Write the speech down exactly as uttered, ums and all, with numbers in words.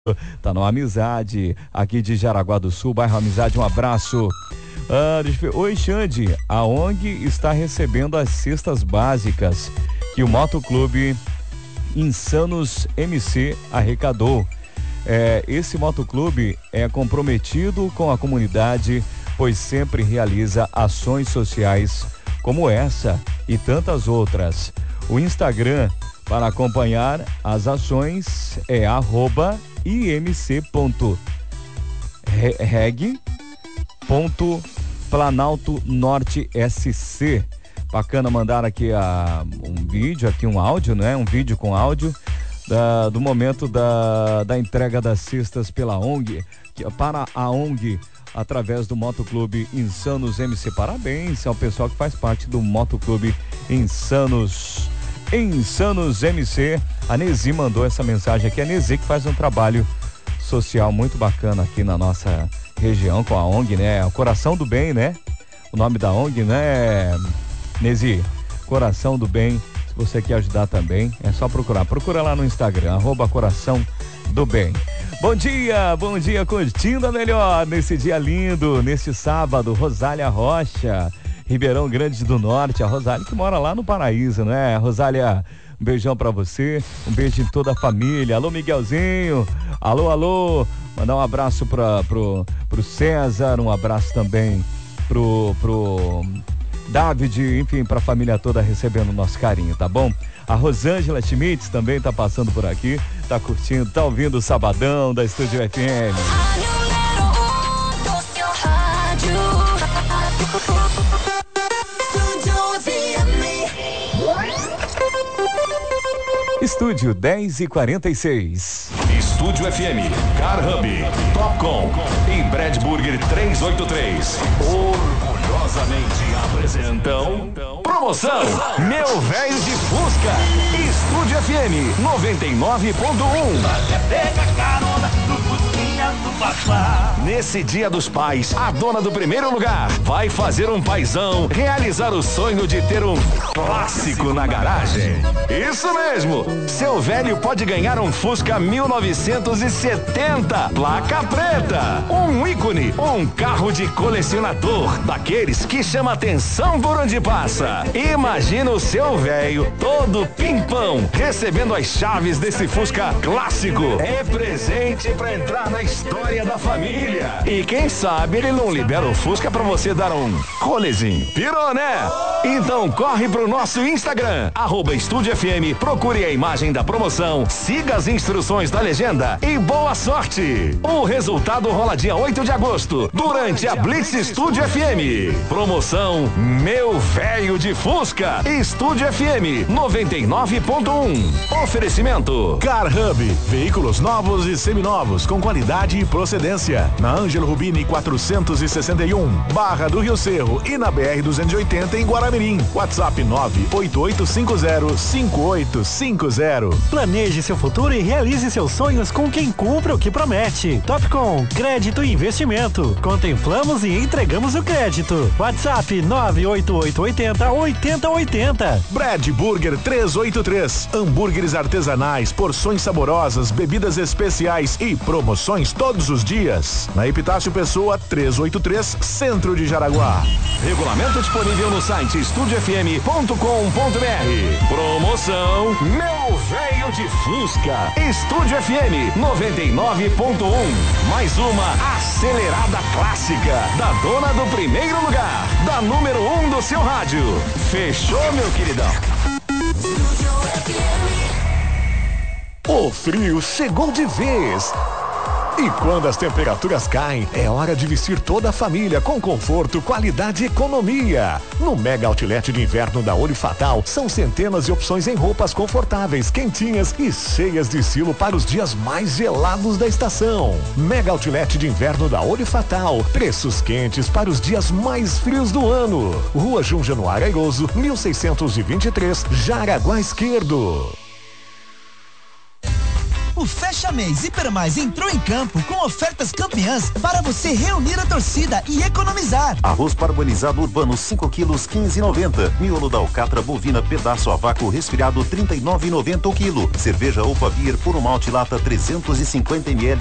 Tá no Amizade, aqui de Jaraguá do Sul, bairro Amizade, um abraço. Ah, deixa eu ver. Oi, Xande, a O N G está recebendo as cestas básicas que o Motoclube Insanos M C arrecadou. É, esse motoclube é comprometido com a comunidade, pois sempre realiza ações sociais como essa e tantas outras. O Instagram para acompanhar as ações é arroba imc.reg.planalto norte sc. Bacana mandar aqui a, um vídeo, aqui um áudio, né? Um vídeo com áudio da, do momento da, da entrega das cestas pela O N G, que, para a O N G, através do Motoclube Insanos M C. Parabéns ao pessoal que faz parte do Motoclube Insanos Insanos M C. A Nezi mandou essa mensagem aqui. A Nezi que faz um trabalho social muito bacana aqui na nossa região com a O N G, né? O Coração do Bem, né? O nome da O N G, né, Nezi? Coração do Bem. Se você quer ajudar também, é só procurar. Procura lá no Instagram, arroba Coração do Bem. Bom dia, bom dia, curtindo a melhor nesse dia lindo, neste sábado. Rosália Rocha, Ribeirão Grande do Norte. A Rosália que mora lá no Paraíso, né? Rosália, um beijão pra você, um beijo em toda a família. Alô, Miguelzinho, alô, alô. Mandar um abraço pra, pro, pro César, um abraço também pro, pro David, enfim, pra família toda recebendo o nosso carinho, tá bom? A Rosângela Schmitz também tá passando por aqui, tá curtindo, tá ouvindo o Sabadão da Estúdio F M. Estúdio dez e quarenta e seis. Estúdio F M, Car Hub, Topcom e Brad Burger trezentos e oitenta e três. Orgulhosamente apresentam promoção Meu Velho de Fusca. Estúdio F M noventa e nove ponto um. Nesse Dia dos Pais, a dona do primeiro lugar vai fazer um paizão realizar o sonho de ter um clássico na garagem. Isso mesmo! Seu velho pode ganhar um Fusca mil novecentos e setenta, placa preta. Um ícone, um carro de colecionador, daqueles que chama atenção por onde passa. Imagina o seu velho todo pimpão recebendo as chaves desse Fusca clássico. É presente pra entrar na história da família. E quem sabe ele não libera o Fusca pra você dar um rolezinho. Pirou, né? Então corre pro nosso Instagram, arroba Estúdio F M, procure a imagem da promoção, siga as instruções da legenda e boa sorte. O resultado rola dia oito de agosto, durante a Blitz Estúdio F M. Promoção Meu Velho de Fusca. Estúdio F M noventa e nove ponto um. Oferecimento Car Hub, veículos novos e seminovos com qualidade e procedência. Na Ângelo Rubini quatrocentos e sessenta e um, Barra do Rio Cerro, e na B R duzentos e oitenta em Guaramirim. WhatsApp nove oito oito cinco zero cinco oito cinco zero. Planeje seu futuro e realize seus sonhos com quem cumpre o que promete. Topcom, crédito e investimento. Contemplamos e entregamos o crédito. WhatsApp nove oito oito oito zero oito zero oito zero. Brad Burger trezentos e oitenta e três, hambúrgueres artesanais, porções saborosas, bebidas especiais e promoções todos os dias. Na Epitácio Pessoa trezentos e oitenta e três, Centro de Jaraguá. Regulamento disponível no site estúdio f m ponto com ponto b r. Promoção Meu Velho de Fusca. Estúdio F M noventa e nove ponto um. Mais uma acelerada clássica da dona do primeiro lugar, da número um do seu rádio. Fechou, meu queridão? O frio chegou de vez. E quando as temperaturas caem, é hora de vestir toda a família com conforto, qualidade e economia. No Mega Outlet de Inverno da Olho Fatal, são centenas de opções em roupas confortáveis, quentinhas e cheias de estilo para os dias mais gelados da estação. Mega Outlet de Inverno da Olho Fatal, preços quentes para os dias mais frios do ano. Rua João Januário Airoso, mil seiscentos e vinte e três, Jaraguá Esquerdo. O Fecha Mês Hipermais entrou em campo com ofertas campeãs para você reunir a torcida e economizar. Arroz parbolizado urbano cinco quilos, quinze e noventa. Miolo da alcatra bovina pedaço a vácuo resfriado trinta e nove e noventa o quilo. Cerveja Opa Beer por um malte lata trezentos e cinquenta mililitros